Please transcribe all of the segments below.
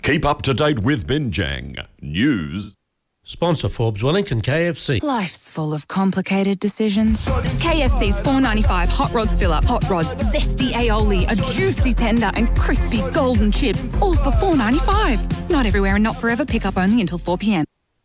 Keep up to date with Binjang News. Sponsor Forbes Wellington KFC. Life's full of complicated decisions. KFC's $4.95 Hot Rods Fill-Up. Hot Rods, zesty aioli, a juicy tender and crispy golden chips, all for $4.95. Not everywhere and not forever. Pick up only until 4 p.m.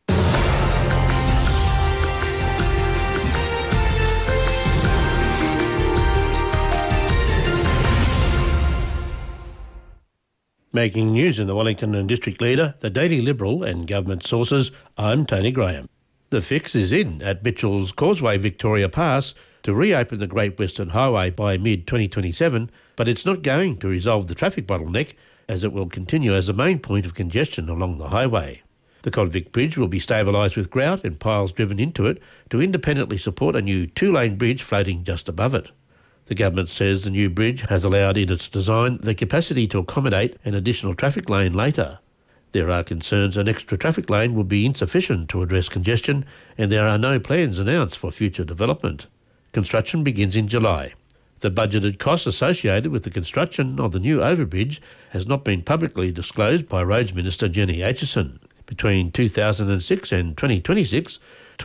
Making news in the Wellington and District Leader, the Daily Liberal and government sources, I'm Tony Graham. The fix is in at Mitchell's Causeway Victoria Pass to reopen the Great Western Highway by mid-2027, but it's not going to resolve the traffic bottleneck as it will continue as the main point of congestion along the highway. The Convict Bridge will be stabilised with grout and piles driven into it to independently support a new two-lane bridge floating just above it. The government says the new bridge has allowed in its design the capacity to accommodate an additional traffic lane later. There are concerns an extra traffic lane will be insufficient to address congestion, and there are no plans announced for future development. Construction begins in July. The budgeted costs associated with the construction of the new overbridge has not been publicly disclosed by Roads Minister Jenny Aitchison. Between 2006 and 2026,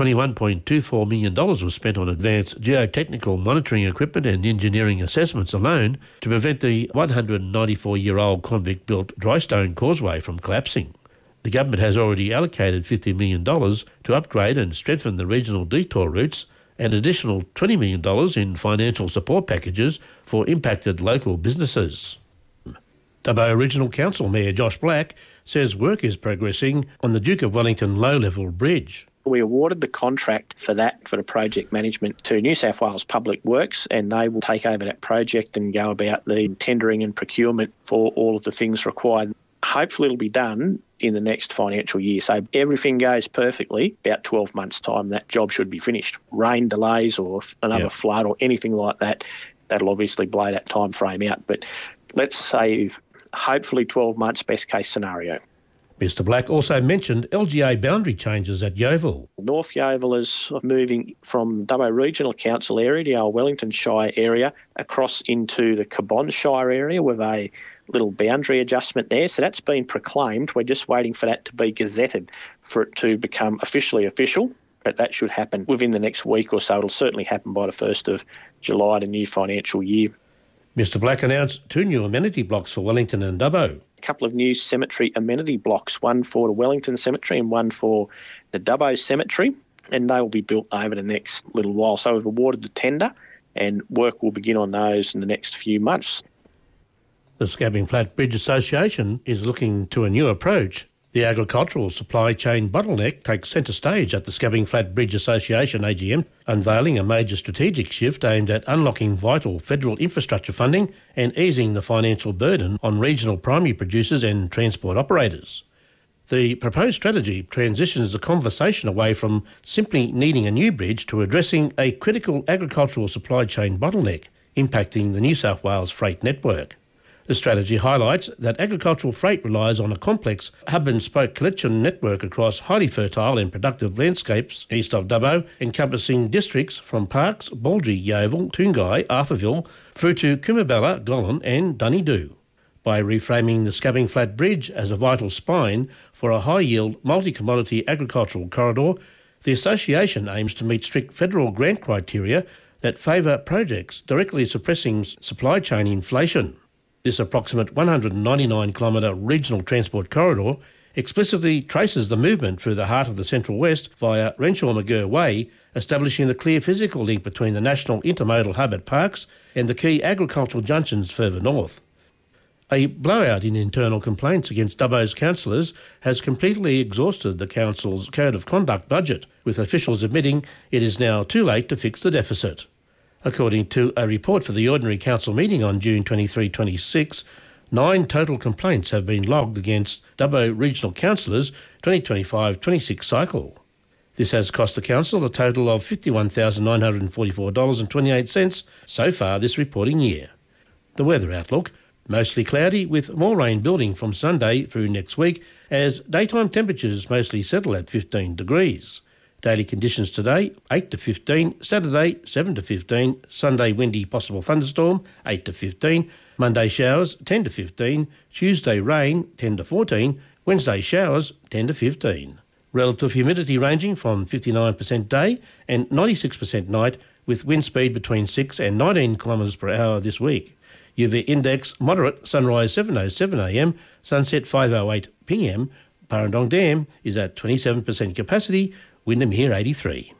$21.24 million was spent on advanced geotechnical monitoring equipment and engineering assessments alone to prevent the 194-year-old convict-built Drystone Causeway from collapsing. The government has already allocated $50 million to upgrade and strengthen the regional detour routes and additional $20 million in financial support packages for impacted local businesses. Dubbo Regional Council Mayor Josh Black says work is progressing on the Duke of Wellington low-level bridge. We awarded the contract for the project management to New South Wales Public Works, and they will take over that project and go about the tendering and procurement for all of the things required. Hopefully it'll be done in the next financial year. So everything goes perfectly, about 12 months' time, that job should be finished. Rain delays or another flood or anything like that, that'll obviously blow that time frame out. But let's say hopefully 12 months, best case scenario. Mr Black also mentioned LGA boundary changes at Yeovil. North Yeovil is moving from Dubbo Regional Council area, the old Wellington Shire area, across into the Cabonne Shire area with a little boundary adjustment there. So that's been proclaimed. We're just waiting for that to be gazetted for it to become officially official. But that should happen within the next week or so. It'll certainly happen by the 1st of July, the new financial year. Mr Black announced 2 new amenity blocks for Wellington and Dubbo. A couple of new cemetery amenity blocks, one for the Wellington Cemetery and one for the Dubbo Cemetery, and they will be built over the next little while. So we've awarded the tender and work will begin on those in the next few months. The Scabbing Flat Bridge Association is looking to a new approach. The agricultural supply chain bottleneck takes centre stage at the Scabbing Flat Bridge Association AGM, unveiling a major strategic shift aimed at unlocking vital federal infrastructure funding and easing the financial burden on regional primary producers and transport operators. The proposed strategy transitions the conversation away from simply needing a new bridge to addressing a critical agricultural supply chain bottleneck impacting the New South Wales freight network. The strategy highlights that agricultural freight relies on a complex hub-and-spoke collection network across highly fertile and productive landscapes east of Dubbo, encompassing districts from Parkes, Baldry, Yeovil, Toongai, Arthurville, through to Coomabella, Gollan and Dunedoo. By reframing the Scabbing Flat Bridge as a vital spine for a high-yield, multi-commodity agricultural corridor, the association aims to meet strict federal grant criteria that favour projects directly suppressing supply chain inflation. This approximate 199-kilometre regional transport corridor explicitly traces the movement through the heart of the Central West via Renshaw-McGirr Way, establishing the clear physical link between the national intermodal hub at Parkes and the key agricultural junctions further north. A blowout in internal complaints against Dubbo's councillors has completely exhausted the council's Code of Conduct budget, with officials admitting it is now too late to fix the deficit. According to a report for the Ordinary Council meeting on June 23-26, 9 total complaints have been logged against Dubbo Regional Councillors 2025-26 cycle. This has cost the council a total of $51,944.28 so far this reporting year. The weather outlook: mostly cloudy with more rain building from Sunday through next week as daytime temperatures mostly settle at 15 degrees. Daily conditions today, 8 to 15, Saturday 7 to 15, Sunday windy possible thunderstorm, 8 to 15, Monday showers, 10 to 15, Tuesday rain, 10 to 14, Wednesday showers 10 to 15. Relative humidity ranging from 59% day and 96% night, with wind speed between 6 and 19 kilometres per hour this week. UV index moderate, sunrise 7:07am, sunset 5:08pm. Parrandong Dam is at 27% capacity, Wyndham here 83.